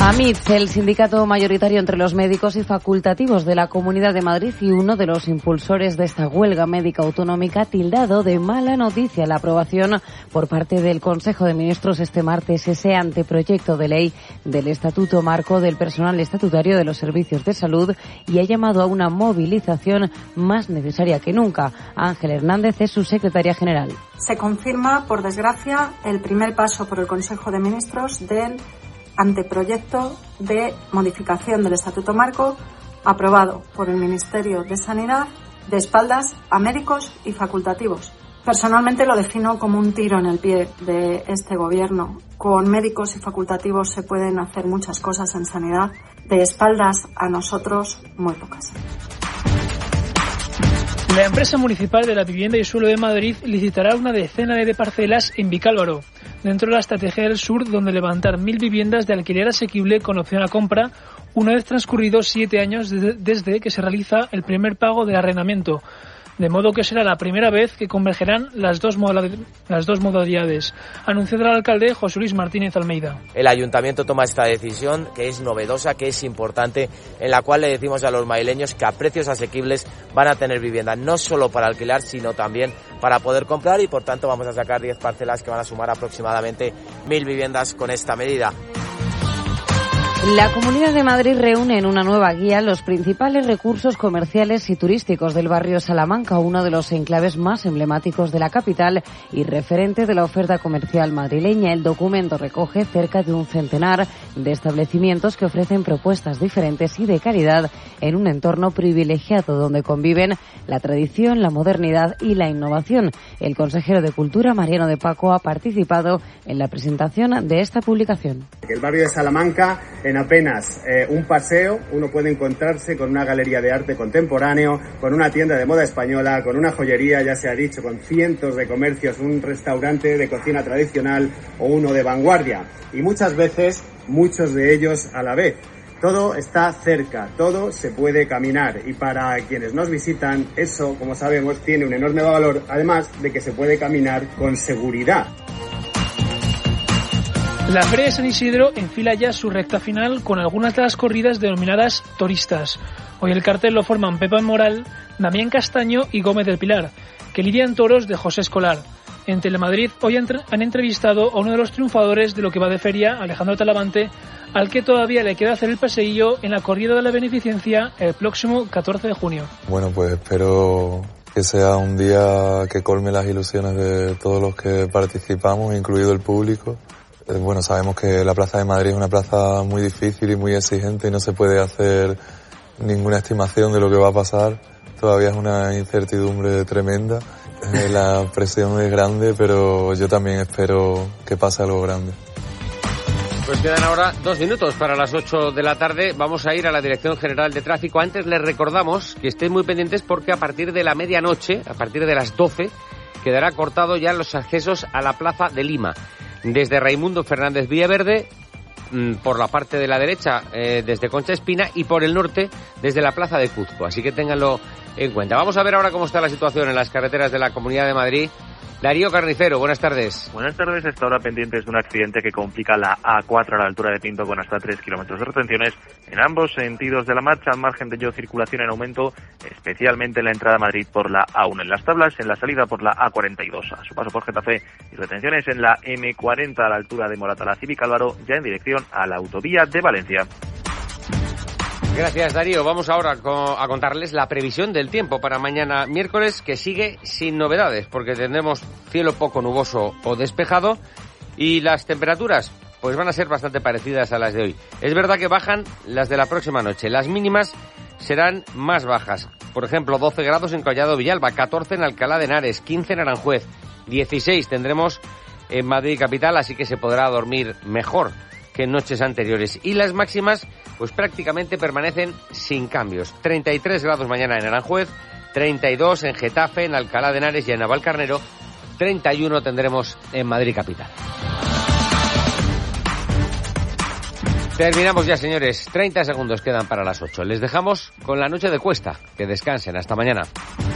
AMIT, el sindicato mayoritario entre los médicos y facultativos de la Comunidad de Madrid y uno de los impulsores de esta huelga médica autonómica, ha tildado de mala noticia la aprobación por parte del Consejo de Ministros este martes ese anteproyecto de ley del Estatuto Marco del Personal Estatutario de los Servicios de Salud y ha llamado a una movilización más necesaria que nunca. Ángel Hernández es su secretaria general. Se confirma, por desgracia, el primer paso por el Consejo de Ministros del anteproyecto de modificación del Estatuto Marco aprobado por el Ministerio de Sanidad de espaldas a médicos y facultativos. Personalmente lo defino como un tiro en el pie de este Gobierno. Con médicos y facultativos se pueden hacer muchas cosas en sanidad. De espaldas a nosotros, muy pocas. La empresa municipal de la vivienda y suelo de Madrid licitará una decena de parcelas en Vicálvaro, dentro de la Estrategia del Sur, donde levantar 1.000 viviendas de alquiler asequible con opción a compra, una vez transcurridos 7 años desde que se realiza el primer pago de arrendamiento. De modo que será la primera vez que convergerán las dos modalidades, anunciado el alcalde José Luis Martínez Almeida. El ayuntamiento toma esta decisión, que es novedosa, que es importante, en la cual le decimos a los madrileños que a precios asequibles van a tener vivienda, no solo para alquilar, sino también para poder comprar, y por tanto vamos a sacar 10 parcelas que van a sumar aproximadamente 1.000 viviendas con esta medida. La Comunidad de Madrid reúne en una nueva guía los principales recursos comerciales y turísticos del barrio Salamanca, uno de los enclaves más emblemáticos de la capital y referente de la oferta comercial madrileña. El documento recoge cerca de un centenar de establecimientos que ofrecen propuestas diferentes y de calidad en un entorno privilegiado donde conviven la tradición, la modernidad y la innovación. El consejero de Cultura, Mariano de Paco, ha participado en la presentación de esta publicación. El barrio de Salamanca, en apenas un paseo, uno puede encontrarse con una galería de arte contemporáneo, con una tienda de moda española, con una joyería, ya se ha dicho, con cientos de comercios, un restaurante de cocina tradicional o uno de vanguardia. Y muchas veces, muchos de ellos a la vez. Todo está cerca, todo se puede caminar, y para quienes nos visitan, eso, como sabemos, tiene un enorme valor, además de que se puede caminar con seguridad. La Feria de San Isidro enfila ya su recta final con algunas de las corridas denominadas toristas. Hoy el cartel lo forman Pepa Moral, Damián Castaño y Gómez del Pilar, que lidian toros de José Escolar. En Telemadrid hoy han entrevistado a uno de los triunfadores de lo que va de feria, Alejandro Talavante, al que todavía le queda hacer el paseillo en la corrida de la beneficencia el próximo 14 de junio. Bueno, pues espero que sea un día que colme las ilusiones de todos los que participamos, incluido el público. Bueno, sabemos que la Plaza de Madrid es una plaza muy difícil y muy exigente y no se puede hacer ninguna estimación de lo que va a pasar. Todavía es una incertidumbre tremenda. La presión es grande, pero yo también espero que pase algo grande. Pues quedan ahora 2 minutos para las 8 de la tarde. Vamos a ir a la Dirección General de Tráfico. Antes les recordamos que estén muy pendientes porque a partir de la medianoche, a partir de las 12, quedará cortado ya los accesos a la Plaza de Lima. Desde Raimundo Fernández Villaverde, por la parte de la derecha, desde Concha Espina, y por el norte, desde la Plaza de Cuzco. Así que ténganlo en cuenta. Vamos a ver ahora cómo está la situación en las carreteras de la Comunidad de Madrid. Darío Carnicero, buenas tardes. Buenas tardes. Hasta ahora pendientes de un accidente que complica la A4 a la altura de Pinto con hasta 3 kilómetros de retenciones en ambos sentidos de la marcha, al margen de ello circulación en aumento, especialmente en la entrada a Madrid por la A1 en las tablas, en la salida por la A42 a su paso por Getafe, y retenciones en la M40 a la altura de Moratalaz y Vicálvaro, ya en dirección a la autovía de Valencia. Gracias, Darío. Vamos ahora a contarles la previsión del tiempo para mañana miércoles, que sigue sin novedades, porque tendremos cielo poco nuboso o despejado, y las temperaturas pues van a ser bastante parecidas a las de hoy. Es verdad que bajan las de la próxima noche. Las mínimas serán más bajas. Por ejemplo, 12 grados en Collado Villalba, 14 en Alcalá de Henares, 15 en Aranjuez, 16 tendremos en Madrid capital, así que se podrá dormir mejor que en noches anteriores. Y las máximas pues prácticamente permanecen sin cambios. 33 grados mañana en Aranjuez, 32 en Getafe, en Alcalá de Henares y en Navalcarnero, 31 tendremos en Madrid capital. Terminamos ya, señores. 30 segundos quedan para las 8. Les dejamos con la noche de Cuesta. Que descansen. Hasta mañana.